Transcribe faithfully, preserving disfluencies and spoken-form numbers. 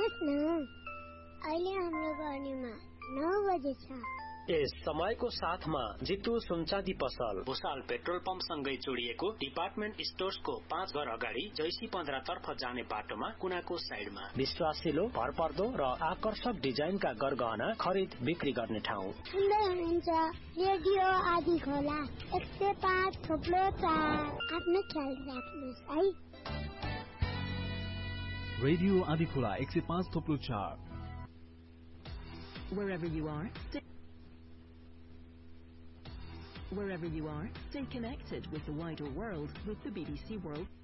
सुन्नुहोस् न अहिले हाम्रो गर्नीमा नौ बजे छ यस समयको साथमा जितु सुनचाँदी पसल भुसाल पेट्रोल पम्प सँगै जोडिएको डिपार्टमेन्ट स्टोर्सको पाँच घर अगाडि जैसी पन्ध्र तर्फ जाने बाटोमा कुनाको साइडमा विश्वासिलो भरपर्दो र आकर्षक डिजाइनका गरगहना खरिद बिक्री गर्ने ठाउँ। सुन्दै हुनुहुन्छ रेडियो आदि खोला एक सय पाँच थोप्लो चार। आफ्नो ख्याल राख्नुहोस् है। रेडियो आदि खोला एक सय पाँच थोप्लो चार। Wherever you are, stay Wherever you are, stay connected with the wider world with the B B C World